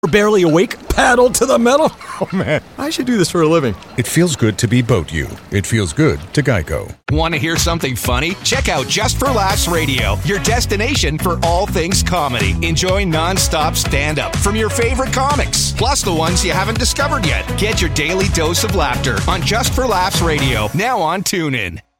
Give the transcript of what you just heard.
Barely awake? Paddle to the metal? Oh man, I should do this for a living. It feels good to be Boat You. It feels good to Geico. Want to hear something funny? Check out Just for Laughs Radio, your destination for all things comedy. Enjoy non-stop stand-up from your favorite comics, plus the ones you haven't discovered yet. Get your daily dose of laughter on Just for Laughs Radio, now on TuneIn.